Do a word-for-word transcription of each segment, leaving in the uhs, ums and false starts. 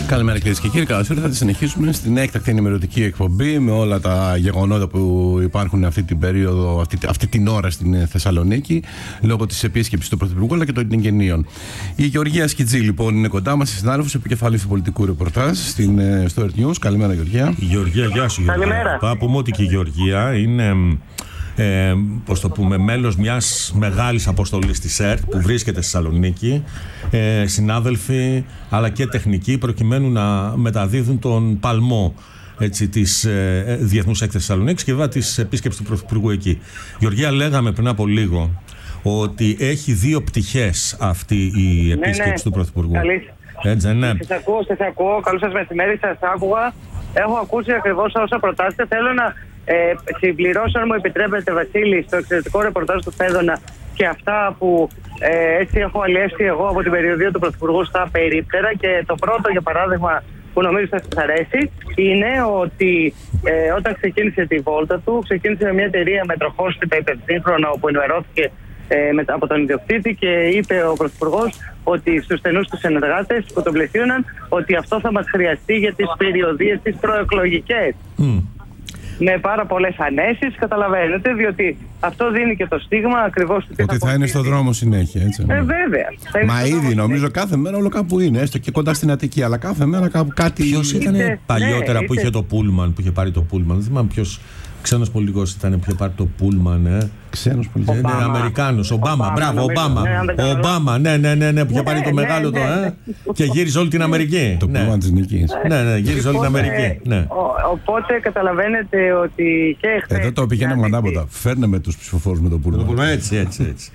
Καλημέρα κυρίες και κύριοι, καλώς ήρθατε. Θα συνεχίσουμε στην έκτακτη ενημερωτική εκπομπή με όλα τα γεγονότα που υπάρχουν αυτή την περίοδο, αυτή, αυτή την ώρα στην Θεσσαλονίκη, λόγω της επίσκεψης του Πρωθυπουργού αλλά και των εγγενείων. Η Γεωργία Σκιτζή λοιπόν είναι κοντά μας, συνάδελφος, επικεφαλής του πολιτικού ρεπορτάζ στο Earth News. Καλημέρα, Γεωργία. Γεωργία, γεια σου. Καλημέρα. Θα πούμε ότι και η Γεωργία είναι. Ε, πώς το πούμε, μέλος μιας μεγάλης αποστολής της ΕΡΤ που βρίσκεται στη Θεσσαλονίκη, ε, συνάδελφοι αλλά και τεχνικοί, προκειμένου να μεταδίδουν τον παλμό, έτσι, της ε, Διεθνούς Έκθεσης Θεσσαλονίκης και βέβαια της επίσκεψης του Πρωθυπουργού εκεί. Γεωργία, λέγαμε πριν από λίγο ότι έχει δύο πτυχές αυτή η επίσκεψη, ναι, ναι, του Πρωθυπουργού. Καλή. Έτσι, ναι. Σας ακούω, σας ακούω. Καλό σας μεσημέρι, σας άκουγα. Έχω ακούσει ακριβώς όσα προτάσετε. Θέλω να Ε, συμπληρώσω, αν μου επιτρέπετε, Βασίλη, στο εξαιρετικό ρεπορτάζ του Φέδωνα και αυτά που ε, έτσι έχω αλλιεύσει εγώ από την περιοδία του Πρωθυπουργού στα περίπτερα. Και το πρώτο, για παράδειγμα, που νομίζω θα σας αρέσει, είναι ότι ε, όταν ξεκίνησε τη βόλτα του, ξεκίνησε με μια εταιρεία μετροχόσπιτα υπερσύγχρονα, όπου ενημερώθηκε ε, με, από τον ιδιοκτήτη και είπε ο Πρωθυπουργός ότι στους στενούς τους συνεργάτες που τον πλαισίωναν ότι αυτό θα μας χρειαστεί για τις περιοδίες τις προεκλογικές. Mm. Με πάρα πολλές ανέσεις, καταλαβαίνετε, διότι αυτό δίνει και το στίγμα ακριβώς του. Ότι θα, θα είναι στο δρόμο συνέχεια, έτσι. Ε, βέβαια. Μα ήδη νομίζω κάθε μέρα όλο κάπου είναι, έστω και κοντά στην Αττική, αλλά κάθε μέρα κάπου κάτι. Ποιος ήταν είτε, παλιότερα ναι, που είτε... είχε το πούλμαν, που είχε πάρει το πούλμαν? Δεν θυμάμαι ποιος ξένος πολιτικός ήταν που είχε πάρει το πούλμαν, ε. Ξένος πολιτικός. Είναι Αμερικάνος. Ομπάμα, μπράβο, Ομπάμα. Ομπάμα, ναι, ναι, ναι, ναι, που είχε πάρει το μεγάλο το, ε. Και γύριζε όλη την Αμερική. Το πούλμαν της νικής. Ναι, ναι, γύριζε όλη την Αμερική. Οπότε καταλαβαίνετε ότι και εχθές. Εδώ το πηγαίναμε ανάποδα. Φέρνε με τους ψηφοφόρους με το πούλμαν. Έτσι, έτσι, έτσι.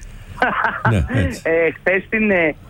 Χθες στην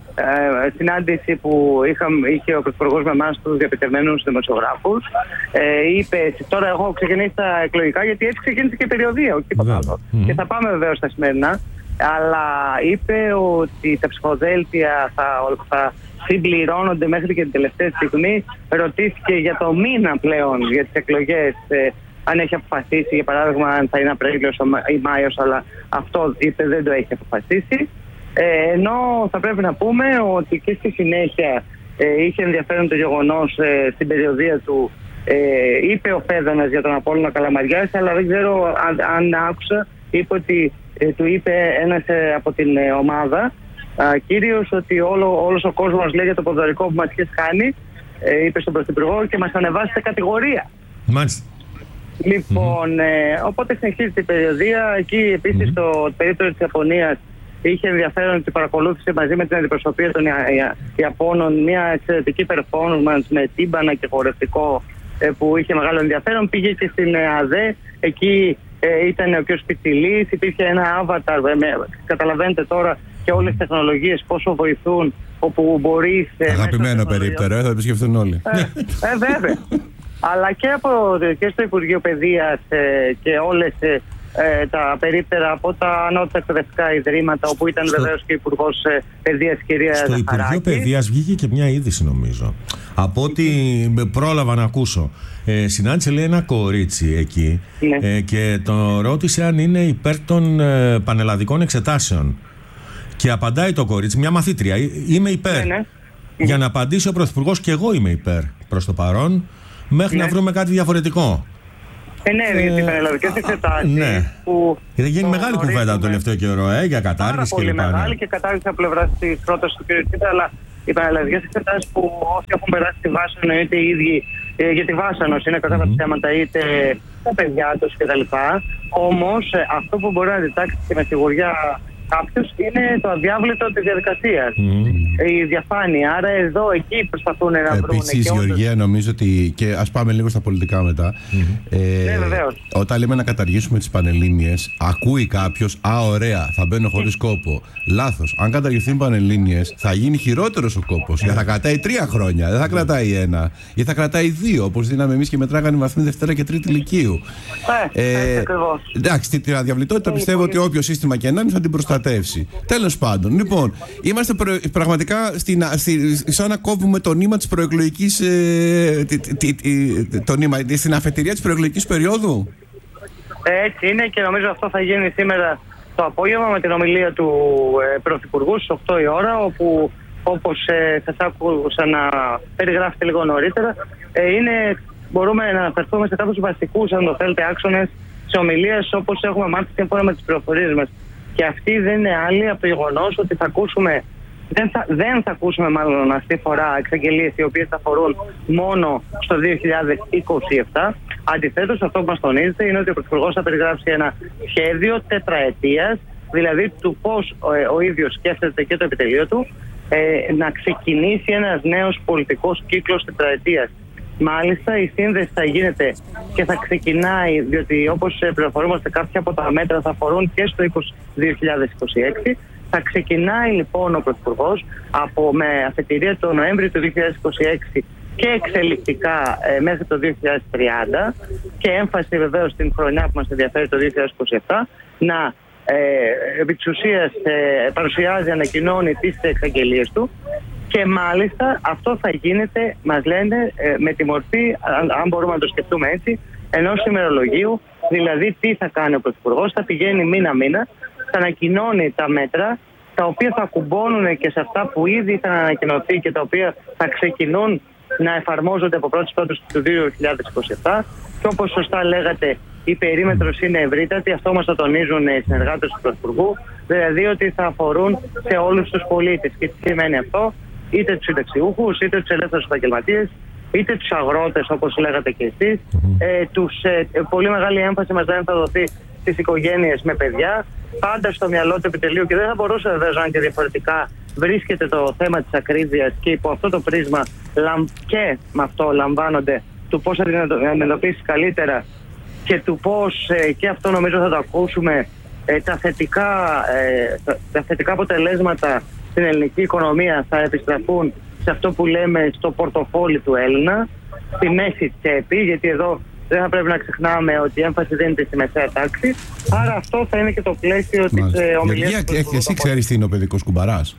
Uh, συνάντηση που είχα, είχε ο Πρωθυπουργός με εμάς τους διαπιτευμένους δημοσιογράφους, uh, είπε, τώρα έχω ξεκινήσει τα εκλογικά, γιατί έτσι ξεκίνησε και η περιοδία, όχι τίποτα άλλο. Mm-hmm. Και θα πάμε βεβαίως στα σημερινά, αλλά είπε ότι τα ψηφοδέλτια θα, θα συμπληρώνονται μέχρι και την τελευταία στιγμή. Ρωτήθηκε για το μήνα πλέον για τις εκλογές, uh, αν έχει αποφασίσει, για παράδειγμα, αν θα είναι Απρίλιος ή Μάιος, αλλά αυτό είπε δεν το έχει αποφασίσει. Ε, ενώ θα πρέπει να πούμε ότι και στη συνέχεια ε, είχε ενδιαφέρον το γεγονός ε, στην περιοδία του, ε, είπε ο Φέδωνας για τον Απόλλωνα Καλαμαριάς, αλλά δεν ξέρω αν, αν άκουσα, είπε ότι ε, του είπε ένας ε, από την ε, ομάδα, ε, κύριος, ότι όλο, όλος ο κόσμος λέει για το ποδαρικό που μας είχε κάνει, ε, είπε στον Πρωθυπουργό, και μας ανεβάσει σε κατηγορία. Μάλιστα. Λοιπόν, mm-hmm. ε, οπότε συνεχίζεται η περιοδία. Εκεί επίσης mm-hmm. το περίπτωση της Ιαπωνίας είχε ενδιαφέρον ότι παρακολούθησε μαζί με την αντιπροσωπεία των Ιαπώνων μια εξαιρετική performance με τύμπανα και χορευτικό ε, που είχε μεγάλο ενδιαφέρον. Πήγε και στην ΑΔΕ, εκεί ε, ήταν ο κ. Πιτσιλής, υπήρχε ένα avatar, ε, με, καταλαβαίνετε τώρα και όλες τις τεχνολογίες πόσο βοηθούν, όπου μπορείς... Ε, Αγαπημένο περίπτερο, θα επισκεφθούν όλοι. Ε, ε, βέβαια. Αλλά και, από, και στο Υπουργείο Παιδείας ε, και όλες... Ε, Ε, τα περίπτερα από τα ανώτατα εκπαιδευτικά ιδρύματα, όπου ήταν στο... βεβαίως και η Υπουργός Παιδείας, κυρία Ζαχαράκη. Στο Υπουργείο Παιδείας βγήκε και μια είδηση, νομίζω. Από ό,τι πρόλαβα να ακούσω. Ε, συνάντησε, λέει, ένα κορίτσι εκεί, ναι. ε, και τον ρώτησε αν είναι υπέρ των ε, πανελλαδικών εξετάσεων. Και απαντάει το κορίτσι, μια μαθήτρια, είμαι υπέρ. Ναι, ναι. Για να απαντήσει ο Πρωθυπουργός, και εγώ είμαι υπέρ προς το παρόν, μέχρι ναι. να βρούμε κάτι διαφορετικό. Ε, ναι, για τις πανελλαδικές εξετάσεις. Ναι. Που θα γίνει μεγάλη κουβέντα το τελευταίο καιρό, ε, για κατάργηση και λοιπά. Πάρα πολύ μεγάλη και κατάργηση από πλευράς της πρότασης του κ. Τσίπρα, αλλά οι πανελλαδικές εξετάσεις που όσοι έχουν περάσει τη Βάσανο, είτε οι ίδιοι ε, για τη Βάσανο είναι κατά τα θέματα, είτε τα παιδιά τους κτλ. Όμως ε, αυτό που μπορεί να διτάξει και με σιγουριά κάποιος είναι το αδιάβλητο της διαδικασίας. Mm. Η διαφάνεια. Άρα εδώ, εκεί προσπαθούν να βρουν. Επίσης, Γεωργία, όντως... νομίζω ότι. Και ας πάμε λίγο στα πολιτικά μετά. Mm. Ε, ναι, βεβαίως. Όταν λέμε να καταργήσουμε τις Πανελλήνιες, ακούει κάποιος, α, ωραία, θα μπαίνω χωρίς κόπο. Λάθος. Αν καταργηθούν οι Πανελλήνιες, θα γίνει χειρότερος ο κόπος. Γιατί θα κρατάει τρία χρόνια, δεν θα κρατάει ένα. Ή θα κρατάει δύο, όπως δίναμε εμείς και μετράγανε βαθμοί Δευτέρα και Τρίτη Λυκείου. Ε, ε, εντάξει, την αδιαβλητότητα πιστεύω ότι όποιο σύστημα και να είναι θα την προστατεύσει. Τέλος πάντων, λοιπόν, είμαστε προ, πραγματικά στην, στη, σαν να κόβουμε το νήμα της προεκλογικής, ε, τη, τη, τη, το νήμα, στην αφετηρία της προεκλογικής περίοδου. Έτσι είναι και νομίζω αυτό θα γίνει σήμερα το απόγευμα με την ομιλία του ε, Πρωθυπουργού στις οκτώ η ώρα, όπου όπως ε, σας άκουσα να περιγράφετε λίγο νωρίτερα, ε, είναι, μπορούμε να αναφερθούμε σε κάποιους βασικούς, αν το θέλετε, άξονες της ομιλίας, όπως έχουμε μάθει σύμφωνα με τις πληροφορίες μας. Και αυτή δεν είναι άλλη από το γεγονός ότι θα ακούσουμε, δεν θα, δεν θα ακούσουμε μάλλον αυτή τη φορά εξαγγελίες οι οποίες θα αφορούν μόνο στο δύο χιλιάδες είκοσι επτά. Αντιθέτως, αυτό που μας τονίζεται είναι ότι ο Πρωθυπουργός θα περιγράψει ένα σχέδιο τετραετίας, δηλαδή του πώς ο, ο ίδιος σκέφτεται και το επιτελείο του ε, να ξεκινήσει ένας νέος πολιτικός κύκλος τετραετίας. Μάλιστα, η σύνδεση θα γίνεται και θα ξεκινάει, διότι όπως πληροφορούμαστε, κάποια από τα μέτρα θα αφορούν και στο δύο χιλιάδες είκοσι έξι. Θα ξεκινάει λοιπόν ο Πρωθυπουργός από, με αφετηρία το Νοέμβριο του δύο χιλιάδες είκοσι έξι και εξελικτικά ε, μέχρι το δύο χιλιάδες τριάντα και έμφαση βεβαίως στην χρονιά που μας ενδιαφέρει το δύο χιλιάδες είκοσι επτά να ε, επί της ουσίας ε, παρουσιάζει, ανακοινώνει τις εξαγγελίες του. Και μάλιστα αυτό θα γίνεται, μας λένε, με τη μορφή, αν μπορούμε να το σκεφτούμε έτσι, ενός ημερολογίου. Δηλαδή, τι θα κάνει ο Πρωθυπουργός, θα πηγαίνει μήνα-μήνα, θα ανακοινώνει τα μέτρα, τα οποία θα κουμπώνουν και σε αυτά που ήδη είχαν ανακοινωθεί και τα οποία θα ξεκινούν να εφαρμόζονται από πρώτη πρώτη του δύο χιλιάδες είκοσι επτά. Και όπως σωστά λέγατε, η περίμετρος είναι ευρύτατη, αυτό μας το τονίζουν οι συνεργάτες του Πρωθυπουργού, δηλαδή ότι θα αφορούν σε όλους τους πολίτες. Και τι σημαίνει αυτό? Είτε τους συνταξιούχους, είτε τους ελεύθερους επαγγελματίες, είτε τους αγρότες, όπως λέγατε και εσείς. Mm-hmm. Ε, τους, ε, πολύ μεγάλη έμφαση μας δεν θα δοθεί στις οικογένειες με παιδιά. Πάντα στο μυαλό του επιτελείου, και δεν θα μπορούσε βεβαίως να είναι και διαφορετικά, βρίσκεται το θέμα της ακρίβειας και υπό αυτό το πρίσμα και με αυτό λαμβάνονται του πώς θα την αντιμετωπίσει καλύτερα και του πώς, ε, και αυτό νομίζω θα το ακούσουμε, ε, τα, θετικά, ε, τα, τα θετικά αποτελέσματα στην ελληνική οικονομία θα επιστραφούν σε αυτό που λέμε στο πορτοφόλι του Έλληνα, στη μέση τσέπη, γιατί εδώ δεν θα πρέπει να ξεχνάμε ότι η έμφαση δίνεται στη μεσαία τάξη. Άρα αυτό θα είναι και το πλαίσιο της ε, ομιλίας. Γεωργία, και εσύ ξέρεις τι είναι ο παιδικός κουμπαράς?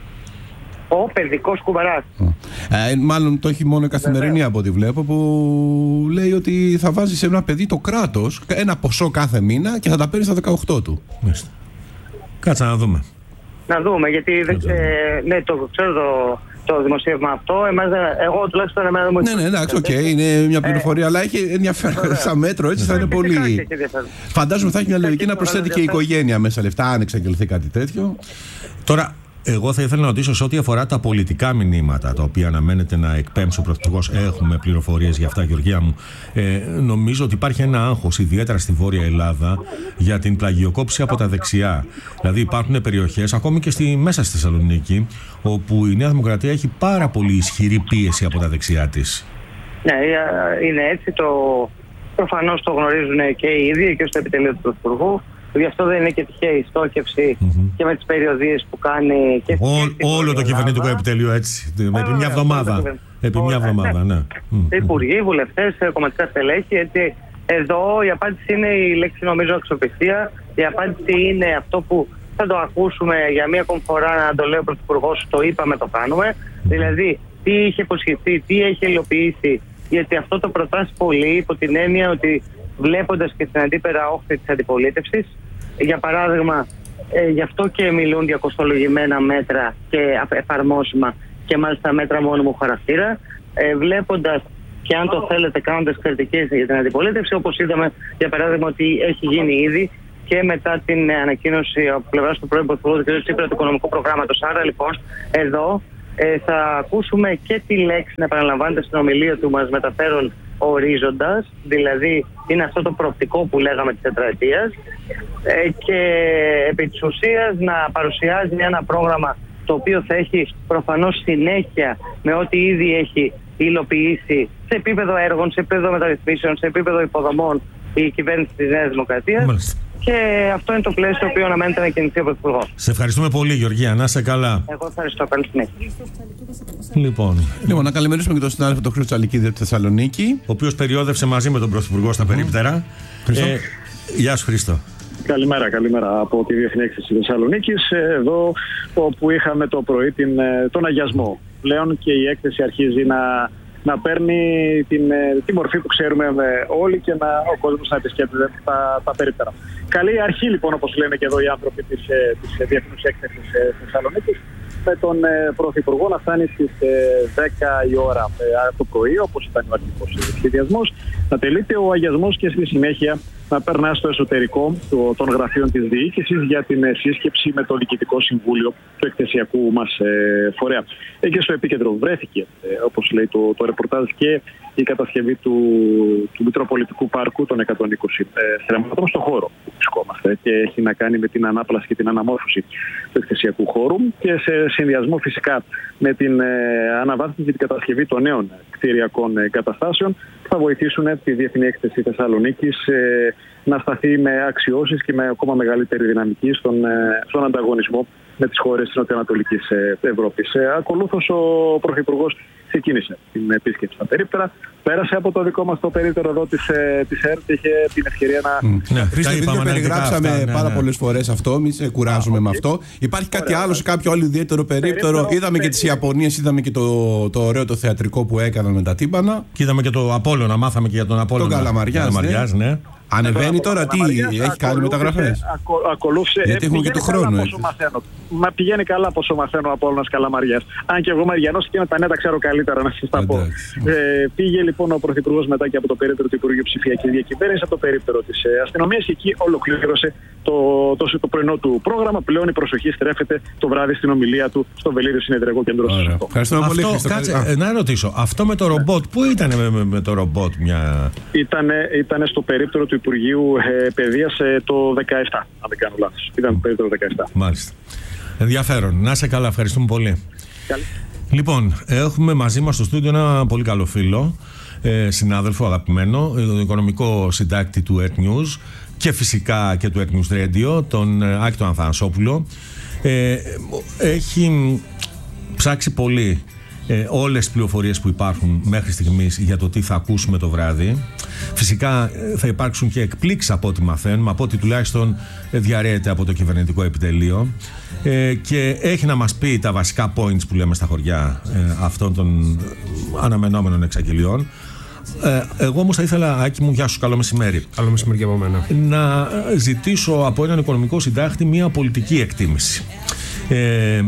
Ο παιδικός κουμπαράς. Ε, μάλλον το έχει μόνο η Καθημερινή από ό,τι βλέπω, που λέει ότι θα βάζει σε ένα παιδί το κράτος ένα ποσό κάθε μήνα και θα τα παίρνει στα δεκαοκτώ του. Μάλιστα. Κάτσε να δούμε. Να δούμε, γιατί ε, ναι, το ξέρω το, το δημοσίευμα αυτό. Εμάς, εγώ τουλάχιστον εμένα δεν μου. Ναι, ναι, εντάξει, οκ, okay, είναι μια πληροφορία, ε, αλλά έχει ενδιαφέρον σαν μέτρο, έτσι θα είναι πολύ. Φαντάζομαι θα έχει μια λογική να προσθέτει και η οικογένεια μέσα λεφτά, αν εξαγγελθεί κάτι τέτοιο. Τώρα, εγώ θα ήθελα να ρωτήσω σε ό,τι αφορά τα πολιτικά μηνύματα τα οποία αναμένεται να εκπέμψει ο Πρωθυπουργός. Έχουμε πληροφορίες για αυτά, Γεωργία μου. Ε, νομίζω ότι υπάρχει ένα άγχος, ιδιαίτερα στη Βόρεια Ελλάδα, για την πλαγιοκόψη από τα δεξιά. Δηλαδή, υπάρχουν περιοχές, ακόμη και στη, μέσα στη Θεσσαλονίκη, όπου η Νέα Δημοκρατία έχει πάρα πολύ ισχυρή πίεση από τα δεξιά της. Ναι, είναι έτσι. Το... Προφανώς το γνωρίζουν και οι ίδιοι και στο επιτελείο του Πρωθυπουργού. Γι' αυτό δεν είναι και τυχαία η στόχευση mm-hmm. και με τις περιοδίες που κάνει. Και Ό, όλο το κυβερνητικό επιτελείο έτσι. Oh, επί μια εβδομάδα. Επί μια εβδομάδα, ναι. ναι. Υπουργοί, βουλευτές, κομματικά στελέχη. Έτσι. Εδώ η απάντηση είναι η λέξη, νομίζω, αξιοπιστία. Η απάντηση είναι αυτό που θα το ακούσουμε για μία ακόμη φορά να το λέει ο Πρωθυπουργός. Το είπαμε, το κάνουμε. Mm-hmm. Δηλαδή, τι είχε υποσχεθεί, τι έχει υλοποιήσει. Γιατί αυτό το προτάσει πολύ υπό την έννοια ότι, βλέποντας και στην αντίπερα όχθη της αντιπολίτευσης, για παράδειγμα, ε, γι' αυτό και μιλούν για κοστολογημένα μέτρα και εφαρμόσιμα και μάλιστα μέτρα μόνιμου χαρακτήρα, ε, βλέποντας και, αν το θέλετε, κάνοντας κριτικές για την αντιπολίτευση, όπως είδαμε για παράδειγμα ότι έχει γίνει ήδη και μετά την ανακοίνωση από πλευράς του πρώην Πρωθυπουργού του κ. Τσίπρα του οικονομικού προγράμματος. Άρα λοιπόν εδώ ε, θα ακούσουμε και τη λέξη να επαναλαμβάνεται στην ομιλία του, μας μεταφέρουν ορίζοντας, δηλαδή είναι αυτό το προοπτικό που λέγαμε της τετραετίας, ε, και επί της ουσίας να παρουσιάζει ένα πρόγραμμα το οποίο θα έχει προφανώς συνέχεια με ό,τι ήδη έχει υλοποιήσει σε επίπεδο έργων, σε επίπεδο μεταρρυθμίσεων, σε επίπεδο υποδομών η κυβέρνηση της Νέας Δημοκρατίας. Μάλιστα. Και αυτό είναι το πλαίσιο το οποίο αναμένεται να κινηθεί ο Πρωθυπουργός. Σε ευχαριστούμε πολύ, Γεωργία. Να είσαι καλά. Εγώ ευχαριστώ. Καλή συνέχεια. Λοιπόν, λοιπόν, να καλημερίσουμε και τον συνάδελφο τον Χρήστο Τσαλικίδη από τη Θεσσαλονίκη, ο οποίος περιόδευσε μαζί με τον Πρωθυπουργό στα mm-hmm. περίπτερα. Ε, γεια σου, Χρήστο. Καλημέρα, καλημέρα από τη Διεθνή Έκθεση Θεσσαλονίκης, εδώ όπου είχαμε το πρωί την, τον αγιασμό. Πλέον και η έκθεση αρχίζει να, να παίρνει την, τη μορφή που ξέρουμε όλοι και να, ο κόσμος να επισκέπτεται τα, τα περίπτερα. Καλή αρχή λοιπόν, όπως λένε και εδώ οι άνθρωποι της, της Διεθνούς Έκθεσης Θεσσαλονίκης, με τον ε, Πρωθυπουργό να φτάνει στις ε, δέκα η ώρα ε, το πρωί, όπως ήταν ο αρχικός σχεδιασμός, να τελείται ο αγιασμός και στη συνέχεια να περνά στο εσωτερικό το, των γραφείων της διοίκησης για την ε, σύσκεψη με το Διοικητικό Συμβούλιο του εκθεσιακού μας ε, φορέα. Εκεί στο επίκεντρο βρέθηκε, ε, όπως λέει το, το ρεπορτάζ, και η κατασκευή του, του Μητροπολιτικού Πάρκου των εκατόν είκοσι ε, θρεμάτων στον χώρο που βρισκόμαστε, και έχει να κάνει με την ανάπλαση και την αναμόρφωση του εκθεσιακού χώρου, και σε συνδυασμό φυσικά με την ε, αναβάθμιση και την κατασκευή των νέων κτηριακών εγκαταστάσεων που θα βοηθήσουν τη Διεθνή Έκθεση Θεσσαλονίκης ε, να σταθεί με αξιώσεις και με ακόμα μεγαλύτερη δυναμική στον, ε, στον ανταγωνισμό με τις χώρες της Νοτιοανατολικής Ευρώπης. Ε, ακολούθως ο Πρωθυπουργός ξεκίνησε την επίσκεψη στα περίπτερα, πέρασε από το δικό μας το περίπτερο εδώ της, της ΕΡΤ και είχε την ευκαιρία να... Mm. Ναι, Χρήστο, επειδή το περιγράψαμε αυτά, ναι, πάρα ναι. πολλές φορές αυτό, μην σε κουράζουμε ah, okay. με αυτό. Υπάρχει κάτι Ωραία, άλλο σε κάποιο άλλο ιδιαίτερο περίπτερο? Είδαμε περίπτερο. και τις Ιαπωνίες, είδαμε και το, το ωραίο το θεατρικό που έκαναν με τα τύμπανα. Και είδαμε και το Απόλλωνα, μάθαμε και για τον Απόλλωνα. Τον Καλαμαριάς, ναι. ναι. Ανεβαίνει τώρα, τι έχει κάνει μεταγραφές? Ακολούθησε. Γιατί έχουμε και το χρόνο. Μα πηγαίνει καλά από όσο μαθαίνω από Απόλλωνας Καλαμαριάς. Αν και εγώ Μαριανός και με τα νέα τα ξέρω καλύτερα, να σας τα πω. Ε, πήγε λοιπόν ο Πρωθυπουργός μετά και από το περίπτερο του Υπουργείου Ψηφιακής Διακυβέρνησης, από το περίπτερο της ε, αστυνομίας, και εκεί ολοκλήρωσε το, το, το πρωινό του πρόγραμμα. Πλέον η προσοχή στρέφεται το βράδυ στην ομιλία του στο Βελίδιο Συνεδριακό Κέντρο. Ευχαριστώ πολύ. Κάτσε, να ρωτήσω, αυτό με το ρομπότ, πού ήταν με, με, με το ρομπότ μια. Ήταν στο περίπτερο του Υπουργείου ε, Παιδείας ε, το δεκαεπτά, αν δεν κάνω λάθος. Ήταν το περίπτερο δεκαεπτά. Μάλιστα. Ενδιαφέρον. Να είσαι καλά, ευχαριστούμε πολύ. Καλή. Λοιπόν, έχουμε μαζί μας στο στούντιο ένα πολύ καλό φίλο, ε, συνάδελφο αγαπημένο, τον οικονομικό συντάκτη του Earth News και φυσικά και του Earth News Radio, τον ε, Άκη τον Αθανασόπουλο. Ε, έχει ψάξει πολύ ε, όλες τις πληροφορίες που υπάρχουν μέχρι στιγμής για το τι θα ακούσουμε το βράδυ. Φυσικά θα υπάρξουν και εκπλήξεις από ό,τι μαθαίνουμε, από ό,τι τουλάχιστον διαρρέεται από το κυβερνητικό επιτελείο, ε, και έχει να μας πει τα βασικά points που λέμε στα χωριά ε, αυτών των αναμενόμενων εξαγγελιών. Ε, εγώ όμως θα ήθελα, Άκη μου, γεια σου, καλό μεσημέρι. Καλό μεσημέρι από μένα. Να ζητήσω από έναν οικονομικό συντάκτη μια πολιτική εκτίμηση. Ε,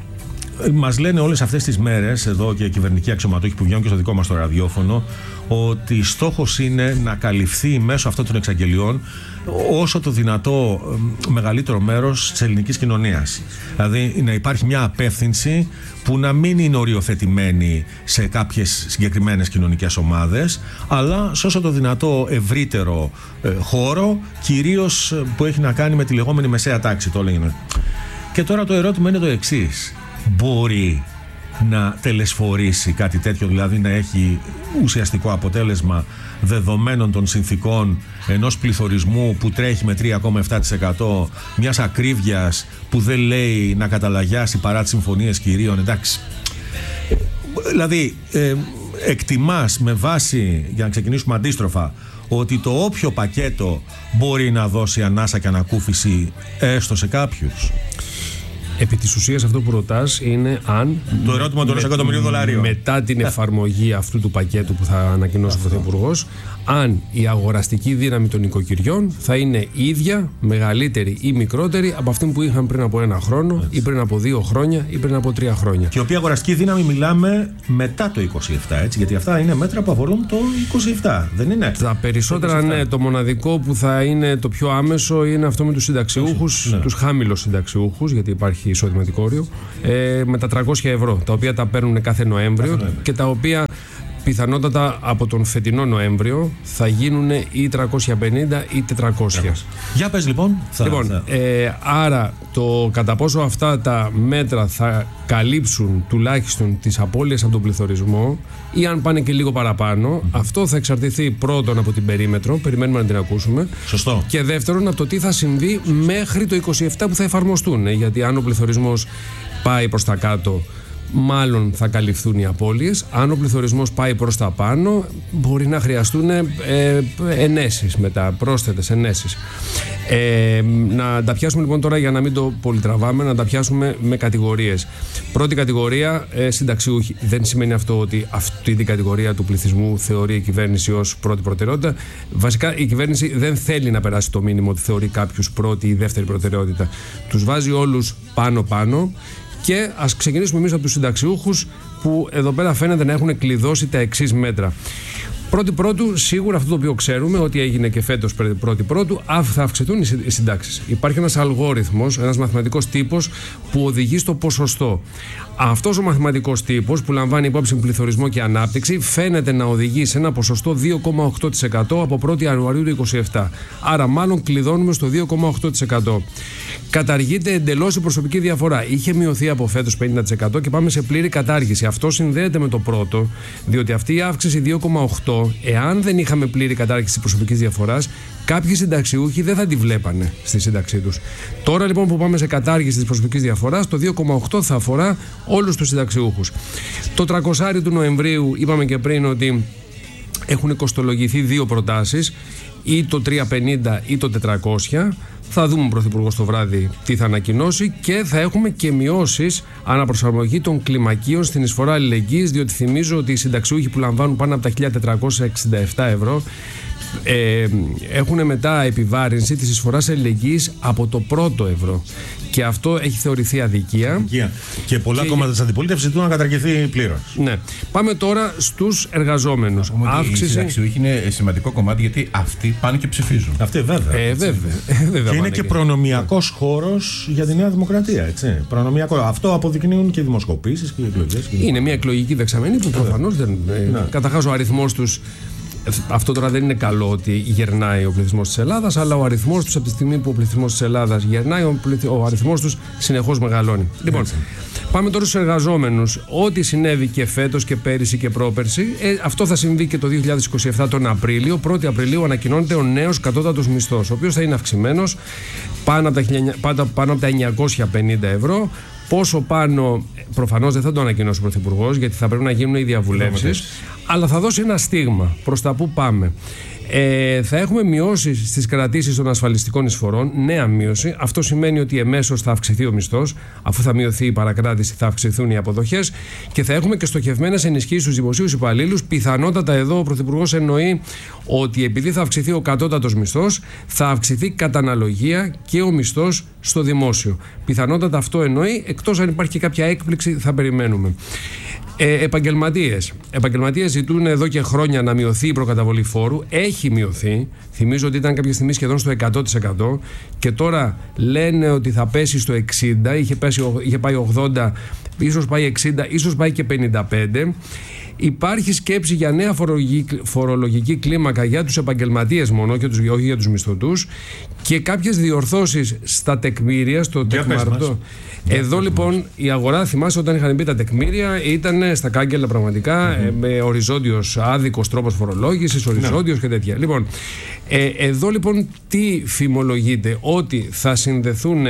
Μας λένε όλες αυτές τις μέρες εδώ και κυβερνητικοί αξιωματούχοι που βγαίνουν και στο δικό μας το ραδιόφωνο ότι στόχος είναι να καλυφθεί μέσω αυτών των εξαγγελιών όσο το δυνατό μεγαλύτερο μέρος της ελληνικής κοινωνίας. Δηλαδή να υπάρχει μια απεύθυνση που να μην είναι οριοθετημένη σε κάποιες συγκεκριμένες κοινωνικές ομάδες, αλλά σε όσο το δυνατό ευρύτερο ε, χώρο, κυρίως που έχει να κάνει με τη λεγόμενη μεσαία τάξη, το έλεγε. Και τώρα το ερώτημα είναι το εξής. Μπορεί να τελεσφορήσει κάτι τέτοιο, δηλαδή να έχει ουσιαστικό αποτέλεσμα δεδομένων των συνθήκων ενός πληθωρισμού που τρέχει με τρία κόμμα επτά τοις εκατό, μιας ακρίβειας που δεν λέει να καταλαγιάσει παρά τις συμφωνίες κυρίων? Εντάξει, δηλαδή ε, εκτιμάς με βάση, για να ξεκινήσουμε αντίστροφα, ότι το όποιο πακέτο μπορεί να δώσει ανάσα και ανακούφιση έστω σε κάποιους? Επί της ουσίας αυτό που ρωτάς είναι αν το ερώτημα των εκατομμυρίων δολαρίων μετά την εφαρμογή αυτού του πακέτου που θα ανακοινώσει ο Πρωθυπουργός, αν η αγοραστική δύναμη των οικοκυριών θα είναι ίδια, μεγαλύτερη ή μικρότερη από αυτή που είχαν πριν από ένα χρόνο, έτσι, ή πριν από δύο χρόνια ή πριν από τρία χρόνια. Και η οποία αγοραστική δύναμη μιλάμε μετά το είκοσι επτά, έτσι, γιατί αυτά είναι μέτρα που αφορούν το είκοσι επτά, δεν είναι? Τα περισσότερα, ναι. Το μοναδικό που θα είναι το πιο άμεσο είναι αυτό με τους συνταξιούχους, ναι, τους χάμηλους συνταξιούχους, γιατί υπάρχει εισοδηματικό όριο, ε, με τα τριακόσια ευρώ, τα οποία τα παίρνουν κάθε Νοέμβριο, κάθε Νοέμβριο. Και τα οποία πιθανότατα από τον φετινό Νοέμβριο θα γίνουν ή τριακόσια πενήντα ή τετρακόσια. Για πες λοιπόν. Θα, λοιπόν θα. Ε, άρα το κατά πόσο αυτά τα μέτρα θα καλύψουν τουλάχιστον τις απώλειες από τον πληθωρισμό ή αν πάνε και λίγο παραπάνω, mm-hmm. αυτό θα εξαρτηθεί πρώτον από την περίμετρο, περιμένουμε να την ακούσουμε. Σωστό. Και δεύτερον από το τι θα συμβεί μέχρι το είκοσι επτά που θα εφαρμοστούν. Ε, γιατί αν ο πληθωρισμός πάει προς τα κάτω, μάλλον θα καλυφθούν οι απώλειες. Αν ο πληθωρισμός πάει προς τα πάνω, μπορεί να χρειαστούν ε, ενέσεις μετά, πρόσθετες ενέσεις. Ε, να τα πιάσουμε λοιπόν τώρα, για να μην το πολυτραβάμε, να τα πιάσουμε με κατηγορίες. Πρώτη κατηγορία, ε, συνταξιούχοι. Δεν σημαίνει αυτό ότι αυτή την κατηγορία του πληθυσμού θεωρεί η κυβέρνηση ως πρώτη προτεραιότητα. Βασικά η κυβέρνηση δεν θέλει να περάσει το μήνυμα ότι θεωρεί κάποιους πρώτη ή δεύτερη προτεραιότητα. Τους βάζει όλους πάνω-πάνω. Και ας ξεκινήσουμε εμείς από τους συνταξιούχους, που εδώ πέρα φαίνεται να έχουν κλειδώσει τα εξής μέτρα. Πρώτη πρώτου, σίγουρα αυτό το οποίο ξέρουμε, ότι έγινε και φέτος πρώτη πρώτου, θα αυξηθούν οι συντάξεις. Υπάρχει ένας αλγόριθμος, ένας μαθηματικός τύπος που οδηγεί στο ποσοστό. Αυτός ο μαθηματικός τύπος, που λαμβάνει υπόψη πληθωρισμό και ανάπτυξη, φαίνεται να οδηγεί σε ένα ποσοστό δύο κόμμα οκτώ τοις εκατό από πρώτη Ιανουαρίου του είκοσι επτά. Άρα, μάλλον κλειδώνουμε στο δύο κόμμα οκτώ τοις εκατό. Καταργείται εντελώς η προσωπική διαφορά. Είχε μειωθεί από φέτος πενήντα τοις εκατό και πάμε σε πλήρη κατάργηση. Αυτό συνδέεται με το πρώτο, διότι αυτή η αύξηση δύο κόμμα οκτώ, εάν δεν είχαμε πλήρη κατάργηση της προσωπικής διαφοράς, κάποιοι συνταξιούχοι δεν θα τη βλέπανε στη σύνταξή τους. Τώρα λοιπόν που πάμε σε κατάργηση της προσωπικής διαφοράς, το δύο κόμμα οκτώ θα αφορά όλους τους συνταξιούχους. Το τριακόσια του Νοεμβρίου, είπαμε και πριν ότι έχουν κοστολογηθεί δύο προτάσεις, ή το τριακόσια πενήντα ή το τετρακόσια. Θα δούμε ο Πρωθυπουργός το βράδυ τι θα ανακοινώσει, και θα έχουμε και μειώσεις αναπροσαρμογή των κλιμακίων στην εισφορά αλληλεγγύης, διότι θυμίζω ότι οι συνταξιούχοι που λαμβάνουν πάνω από τα χίλια τετρακόσια εξήντα επτά ευρώ ε, έχουν μετά επιβάρυνση της εισφοράς αλληλεγγύης από το πρώτο ευρώ. Και αυτό έχει θεωρηθεί αδικία. αδικία. Και πολλά και... κόμματα της αντιπολίτευσης ζητούν να καταργηθεί πλήρως. Ναι. Πάμε τώρα στους εργαζόμενους. Αύξηση... Οι συνταξιούχοι είναι σημαντικό κομμάτι, γιατί αυτοί πάνε και ψηφίζουν. Αυτοί βέβαια. Ε, βέβαια. βέβαια και είναι και, και προνομιακός χώρος για τη Νέα Δημοκρατία. Έτσι. Προνομιακό. Αυτό αποδεικνύουν και οι δημοσκοπήσεις και οι εκλογές. Είναι μια εκλογική δεξαμενή που προφανώς δεν. Ναι. Καταρχάς ο αριθμός τους. Αυτό τώρα δεν είναι καλό ότι γερνάει ο πληθυσμός της Ελλάδας, αλλά ο αριθμός τους, από τη στιγμή που ο πληθυσμός της Ελλάδας γερνάει, ο, πληθυ... ο αριθμός τους συνεχώς μεγαλώνει. Λοιπόν, πάμε τώρα στους εργαζόμενους. Ό,τι συνέβη και φέτος και πέρυσι και πρόπερσι, ε, αυτό θα συμβεί και το δύο χιλιάδες είκοσι επτά τον Απρίλιο. πρώτη Απριλίου ανακοινώνεται ο νέος κατώτατος μισθός, ο οποίος θα είναι αυξημένος πάνω από τα, πάνω από τα εννιακόσια πενήντα ευρώ. Πόσο πάνω, προφανώς δεν θα το ανακοινώσει ο Πρωθυπουργός, γιατί θα πρέπει να γίνουν οι διαβουλεύσεις, αλλά θα δώσει ένα στίγμα προς τα που πάμε. Ε, θα έχουμε μειώσεις στις κρατήσεις των ασφαλιστικών εισφορών, νέα μείωση. Αυτό σημαίνει ότι εμέσως θα αυξηθεί ο μισθός, αφού θα μειωθεί η παρακράτηση, θα αυξηθούν οι αποδοχές, και θα έχουμε και στοχευμένες ενισχύσεις στους δημοσίους υπαλλήλους. Πιθανότατα εδώ ο Πρωθυπουργός εννοεί ότι επειδή θα αυξηθεί ο κατώτατος μισθός, θα αυξηθεί κατά αναλογία και ο μισθός στο δημόσιο. Πιθανότατα αυτό εννοεί, εκτός αν υπάρχει και κάποια έκπληξη, θα περιμένουμε. Ε, επαγγελματίες. Επαγγελματίες ζητούν εδώ και χρόνια να μειωθεί η προκαταβολή φόρου. Έχει μειωθεί. Θυμίζω ότι ήταν κάποια στιγμή σχεδόν στο εκατό τοις εκατό και τώρα λένε ότι θα πέσει στο εξήντα. Είχε, πέσει, είχε πάει ογδόντα, ίσως πάει εξήντα, ίσως πάει και πενήντα πέντε. Υπάρχει σκέψη για νέα φορολογική, φορολογική κλίμακα για τους επαγγελματίες μόνο και τους, όχι για τους μισθωτούς, και κάποιες διορθώσεις στα τεκμήρια, στο τεκμαρτό. Εδώ λοιπόν η αγορά, θυμάσαι όταν είχαν μπει τα τεκμήρια, ήταν στα κάγκελα πραγματικά, mm-hmm. με οριζόντιος άδικος τρόπος φορολόγησης, οριζόντιος yeah. και τέτοια. Λοιπόν, ε, εδώ λοιπόν τι φημολογείται, ότι θα συνδεθούν,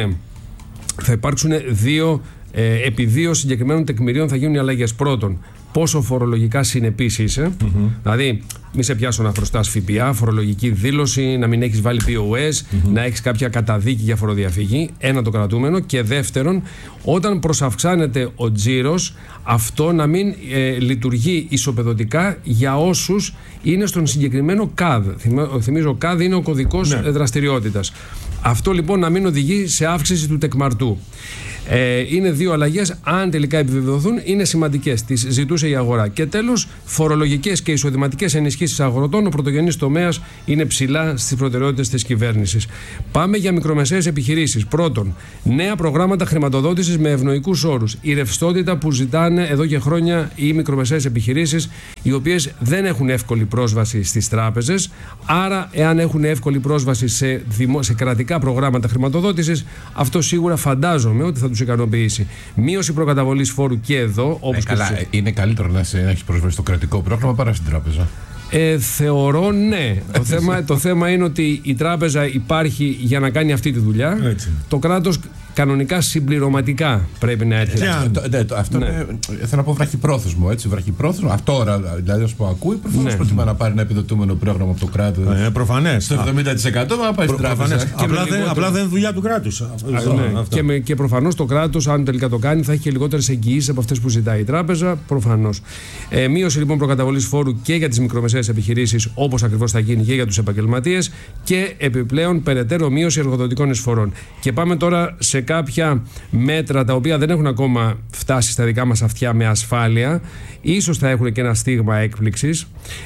θα υπάρξουν δύο, ε, επί δύο συγκεκριμένων τεκμηρίων θα γίνουν οι αλλαγές. Πρώτον, πόσο φορολογικά συνεπής είσαι, mm-hmm. δηλαδή μη σε πιάσω να χρωστάς ΦΠΑ, φορολογική δήλωση, να μην έχεις βάλει πι ο ες, mm-hmm. να έχεις κάποια καταδίκη για φοροδιαφυγή, ένα το κρατούμενο, και δεύτερον, όταν προσαυξάνεται ο τζίρος, αυτό να μην ε, λειτουργεί ισοπεδωτικά για όσους είναι στον συγκεκριμένο ΚΑΔ. Θυμίζω, ΚΑΔ είναι ο κωδικός ναι. δραστηριότητας. Αυτό λοιπόν να μην οδηγεί σε αύξηση του τεκμαρτού. Ε, είναι δύο αλλαγές, αν τελικά επιβεβαιωθούν, είναι σημαντικές. Τις ζητούσε η αγορά. Και τέλος, φορολογικές και εισοδηματικές ενισχύσεις αγροτών. Ο πρωτογενής τομέας είναι ψηλά στις προτεραιότητες της κυβέρνησης. Πάμε για μικρομεσαίες επιχειρήσεις. Πρώτον, νέα προγράμματα χρηματοδότησης με ευνοϊκούς όρους. Η ρευστότητα που ζητάνε εδώ και χρόνια οι μικρομεσαίες επιχειρήσεις, οι οποίες δεν έχουν εύκολη πρόσβαση στις τράπεζες. Άρα, εάν έχουν εύκολη πρόσβαση σε, δημο... σε κρατικά προγράμματα χρηματοδότησης, αυτό σίγουρα φαντάζομαι ότι θα τους ικανοποιήσει. Μείωση προκαταβολής φόρου και εδώ. Όπως ε, καλά, και είναι καλύτερο να έχει πρόσβαση στο κρατικό πρόγραμμα παρά στην τράπεζα. Ε, θεωρώ ναι. το, θέμα, το θέμα είναι ότι η τράπεζα υπάρχει για να κάνει αυτή τη δουλειά. Έτσι. Το κράτος κανονικά συμπληρωματικά πρέπει να έρθει. Yeah. Αυτό ναι. είναι, θέλω να πω βραχυπρόθεσμο. Έτσι, βραχυπρόθεσμο. Αυτό τώρα, δηλαδή, όσο που ακούει, προφανώς ναι. προτιμά να πάρει ένα επιδοτούμενο πρόγραμμα από το κράτος. Ε, προφανές. Στο εβδομήντα τοις εκατό να πάει στην τράπεζα. Απλά, δεν, απλά δεν είναι δουλειά του κράτους. Ναι. Και, με, και προφανώς το κράτος, αν τελικά το κάνει, θα έχει και λιγότερες εγγυήσεις από αυτές που ζητάει η τράπεζα. Προφανώς. Ε, μείωση λοιπόν προκαταβολής φόρου και για τις μικρομεσαίες επιχειρήσεις, όπως ακριβώς θα γίνει και για τους επαγγελματίες, και επιπλέον περαιτέρω μείωση εργοδοτικών εισφορών. Και πάμε τώρα σε κάποια μέτρα τα οποία δεν έχουν ακόμα φτάσει στα δικά μας αυτιά με ασφάλεια. Ίσως θα έχουν και ένα στίγμα έκπληξης.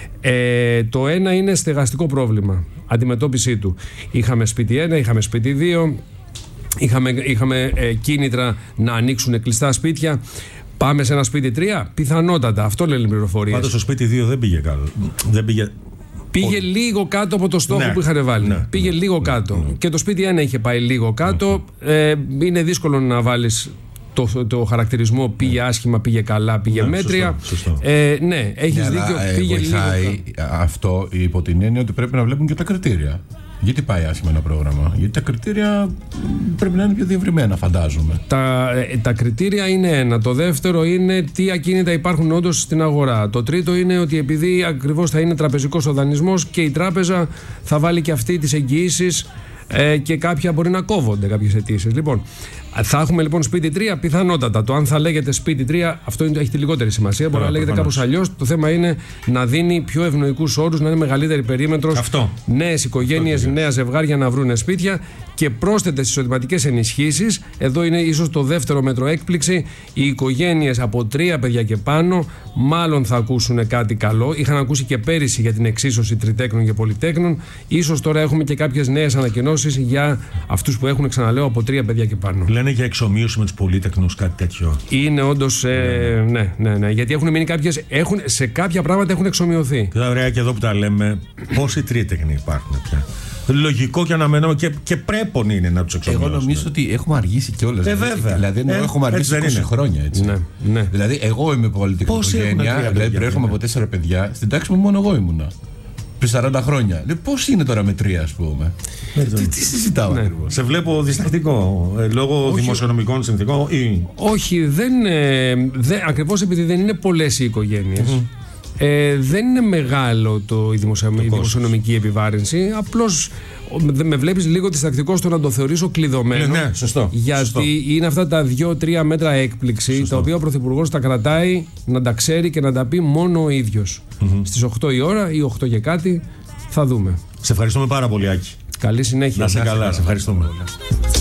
Ε, το ένα είναι στεγαστικό πρόβλημα, αντιμετώπιση του. Είχαμε σπίτι ένα, είχαμε σπίτι δύο, είχαμε, είχαμε ε, κίνητρα να ανοίξουν κλειστά σπίτια. Πάμε σε ένα σπίτι τρία, πιθανότατα. Αυτό λένε οι πληροφορίες. Πάντως το σπίτι δύο δεν πήγε κάτω. Δεν πήγε... Πήγε Ο... λίγο κάτω από το στόχο ναι, που είχαν βάλει. Ναι, πήγε ναι, λίγο ναι, κάτω. Ναι. Και το σπίτι ένα είχε πάει λίγο κάτω. Ναι. Ε, είναι δύσκολο να βάλεις το, το, το χαρακτηρισμό πήγε ναι. άσχημα, πήγε καλά, πήγε ναι, μέτρια. Σωστό, σωστό. Ε, ναι, έχεις ναι, δίκιο. Αλλά, πήγε ε, βοηθάει λίγο αυτό υπό την έννοια ότι πρέπει να βλέπουν και τα κριτήρια. Γιατί πάει άσχημα ένα πρόγραμμα? Γιατί τα κριτήρια πρέπει να είναι πιο διευρυμένα, φαντάζομαι. Τα, τα κριτήρια είναι ένα. Το δεύτερο είναι τι ακίνητα υπάρχουν όντως στην αγορά. Το τρίτο είναι ότι επειδή ακριβώς θα είναι τραπεζικός ο δανεισμός και η τράπεζα θα βάλει και αυτή τις εγγυήσεις ε, και κάποια μπορεί να κόβονται κάποιες αιτήσεις. Λοιπόν, θα έχουμε λοιπόν σπίτι τρία, πιθανότατα. Το αν θα λέγεται σπίτι τρία, αυτό είναι, έχει τη λιγότερη σημασία. Μπορεί να λέγεται κάπως αλλιώς. Το θέμα είναι να δίνει πιο ευνοϊκούς όρους, να είναι μεγαλύτερη περίμετρος. Νέες οικογένειες, νέα ζευγάρια να βρουν σπίτια και πρόσθετες εισοδηματικές ενισχύσεις. Εδώ είναι ίσως το δεύτερο μέτρο έκπληξη. Οι οικογένειες από τρία παιδιά και πάνω μάλλον θα ακούσουν κάτι καλό. Είχαν ακούσει και πέρυσι για την εξίσωση τριτέκνων και πολυτέκνων. Ίσως τώρα έχουμε και κάποιες νέες ανακοινώσεις για αυτούς που έχουν, ξαναλέω, από τρία παιδιά και πάνω. Λένε για εξομοίωση με τους πολύτεκνους, κάτι τέτοιο. Είναι όντως. Ε, ναι, ναι, ναι. Γιατί έχουν μείνει κάποιες. Έχουν, σε κάποια πράγματα έχουν εξομοιωθεί. Και ωραία, και εδώ που τα λέμε, πόσοι τρίτεκνοι υπάρχουν πια? Λογικό και αναμενόμενο και, και πρέπον είναι να τους εξομοιώσουν. Εγώ νομίζω ότι έχουμε αργήσει κιόλας. Ε, βέβαια. Δηλαδή, ε, έχουμε αργήσει είκοσι χρόνια. Έτσι. Ναι, ναι. Δηλαδή, εγώ είμαι πολιτική οικογένεια, δηλαδή προέρχομαι από τέσσερα παιδιά. Στην τάξη μου μόνο εγώ ήμουνα. Πριν σαράντα χρόνια. Λέει, πώς είναι τώρα με τρία, ας πούμε? Τι, τι συζητάω, ναι. ακριβώς. Σε βλέπω διστακτικό. Ε, λόγω Όχι. δημοσιονομικών συνθηκών ή. Όχι, δεν, ε, δεν, ακριβώς επειδή δεν είναι πολλές οι οικογένειες. Mm-hmm. Ε, δεν είναι μεγάλο το, η, δημοσιο, το η δημοσιονομική επιβάρυνση. Απλώς με βλέπεις λίγο διστακτικό στο να το θεωρήσω κλειδωμένο. Ναι, ναι, σωστό. Γιατί σωστό. είναι αυτά τα δύο-τρία μέτρα έκπληξη, σωστό. Τα οποία ο Πρωθυπουργός τα κρατάει να τα ξέρει και να τα πει μόνο ο ίδιος. Mm-hmm. Στις οκτώ η ώρα ή οκτώ και κάτι θα δούμε. Σε ευχαριστούμε πάρα πολύ, Άκη. Καλή συνέχεια. Να σε καλά, σε ευχαριστούμε.